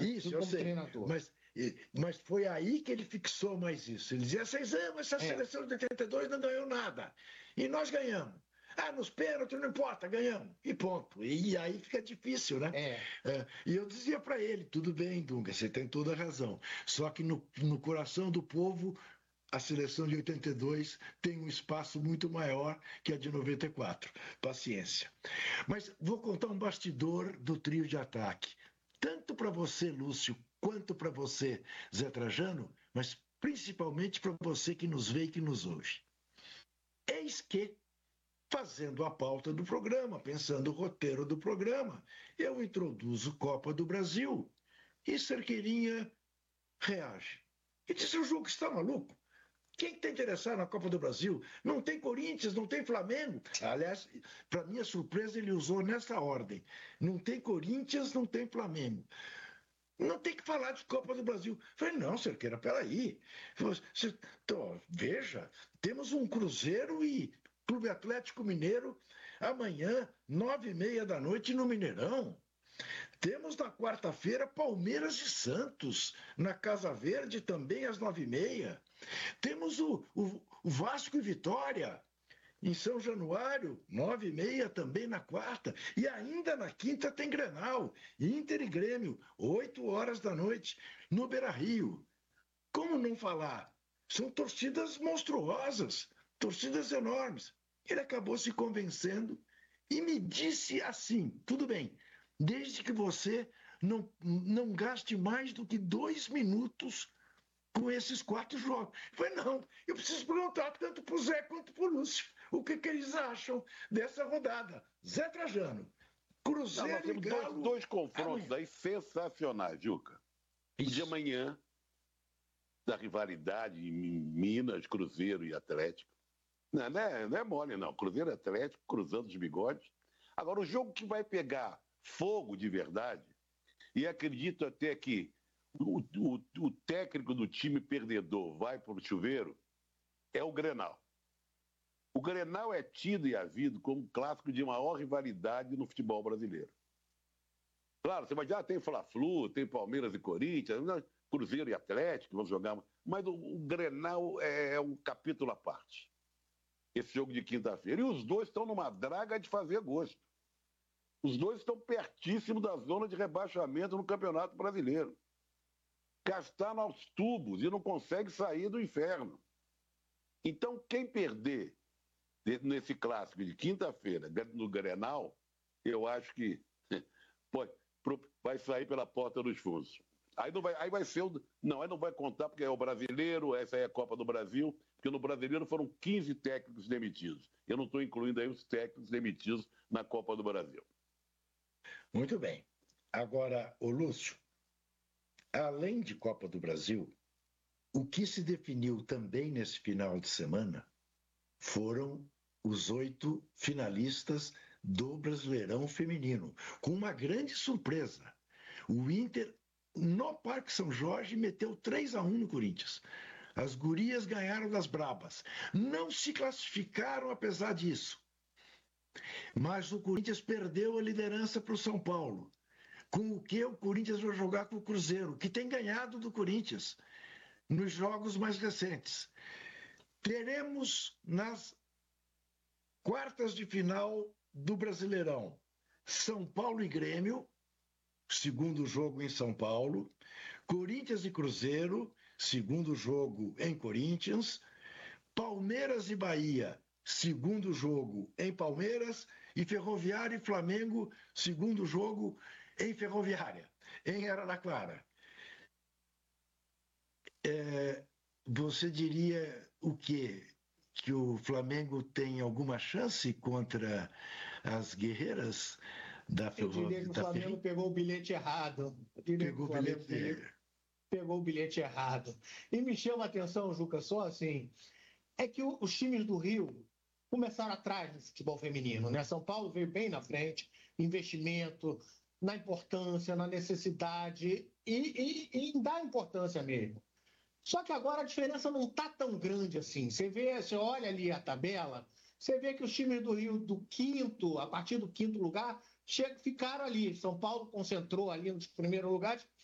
Isso, eu sei. Treinador. Mas foi aí que ele fixou mais isso. Ele dizia, vocês amam essa seleção de 82, não ganhou nada. E nós ganhamos. Nos pênaltis não importa, ganhamos. E ponto. E aí fica difícil, né? E eu dizia para ele, tudo bem, Dunga, você tem toda a razão. Só que no coração do povo, a seleção de 82 tem um espaço muito maior que a de 94. Paciência. Mas vou contar um bastidor do trio de ataque. Tanto para você, Lúcio, quanto para você, Zé Trajano, mas principalmente para você que nos vê e que nos ouve. Eis que, fazendo a pauta do programa, pensando o roteiro do programa, eu introduzo Copa do Brasil e Cerqueirinha reage. E diz, o jogo está maluco? Quem está interessado na Copa do Brasil? Não tem Corinthians, não tem Flamengo. Aliás, para minha surpresa, ele usou nessa ordem. Não tem Corinthians, não tem Flamengo. Não tem que falar de Copa do Brasil. Eu falei, não, Cerqueira, peraí. Veja, temos um Cruzeiro e Clube Atlético Mineiro amanhã, 9h30 da noite no Mineirão. Temos na quarta-feira Palmeiras e Santos, na Casa Verde também às 9h30. Temos o Vasco e Vitória, em São Januário, 9h30 também na quarta. E ainda na quinta tem Grenal, Inter e Grêmio, 8h da noite, no Beira-Rio. Como não falar? São torcidas monstruosas, torcidas enormes. Ele acabou se convencendo e me disse assim, tudo bem, desde que você não gaste mais do que 2 minutos com esses 4 jogos. Eu falei, não, eu preciso perguntar tanto para o Zé quanto para o Lúcio o que eles acham dessa rodada. Zé Trajano, Cruzeiro nós temos e Galo... dois confrontos aí sensacionais, Juca. O de amanhã, da rivalidade em Minas, Cruzeiro e Atlético. Não é mole, não. Cruzeiro e Atlético, cruzando os bigodes. Agora, o jogo que vai pegar fogo de verdade, e acredito até que o técnico do time perdedor vai para o chuveiro, é o Grenal. O Grenal é tido e havido como um clássico de maior rivalidade no futebol brasileiro. Claro, você vai dizer, tem Fla-Flu, tem Palmeiras e Corinthians, Cruzeiro e Atlético, vão jogar, mas o Grenal é um capítulo à parte. Esse jogo de quinta-feira. E os dois estão numa draga de fazer gosto. Os dois estão pertíssimos da zona de rebaixamento no Campeonato Brasileiro. Gastaram aos tubos e não consegue sair do inferno. Então, quem perder nesse clássico de quinta-feira, no Grenal, eu acho que vai sair pela porta dos fundos. Aí vai ser aí não vai contar porque é o brasileiro, essa aí é a Copa do Brasil, porque no brasileiro foram 15 técnicos demitidos. Eu não estou incluindo aí os técnicos demitidos na Copa do Brasil. Muito bem. Agora, ô Lúcio, além de Copa do Brasil, o que se definiu também nesse final de semana foram os 8 finalistas do Brasileirão Feminino, com uma grande surpresa. O Inter, no Parque São Jorge, meteu 3-1 no Corinthians. As gurias ganharam das brabas. Não se classificaram apesar disso. Mas o Corinthians perdeu a liderança para o São Paulo. Com o que o Corinthians vai jogar com o Cruzeiro, que tem ganhado do Corinthians nos jogos mais recentes. Teremos nas quartas de final do Brasileirão São Paulo e Grêmio, segundo jogo em São Paulo, Corinthians e Cruzeiro, segundo jogo em Corinthians, Palmeiras e Bahia, segundo jogo em Palmeiras, e Ferroviária e Flamengo, segundo jogo em Ferroviária, em Araraquara. Você diria o quê? Que o Flamengo tem alguma chance contra as guerreiras da Ferroviária? Eu diria que o Flamengo pegou o bilhete errado. Pegou o bilhete errado. E me chama a atenção, Juca, só assim, é que os times do Rio começaram atrás do futebol feminino, né? São Paulo veio bem na frente, investimento, na importância, na necessidade e dá importância mesmo. Só que agora a diferença não está tão grande assim. Você olha ali a tabela, você vê que os times do Rio, a partir do quinto lugar, ficaram ali. São Paulo concentrou ali nos primeiros lugares